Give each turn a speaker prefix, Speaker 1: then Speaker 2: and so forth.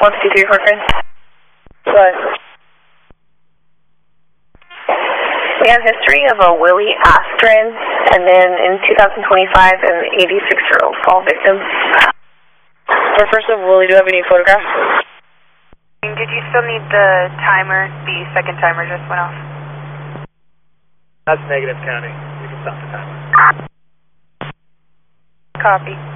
Speaker 1: 153 for Chris.
Speaker 2: What?
Speaker 1: We have history of a Willie Astrin, and then in 2025, an 86-year-old fall victim.
Speaker 2: For first of Willie, do you have any photographs?
Speaker 3: Did you still need the timer? The second timer just went off.
Speaker 4: That's negative counting. You can stop the timer.
Speaker 3: Copy.